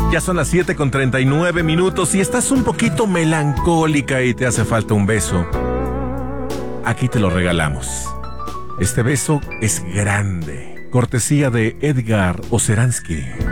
Ya son las 7:39 y estás un poquito melancólica y te hace falta un beso. Aquí te lo regalamos. Este beso es grande, cortesía de Edgar Oceransky.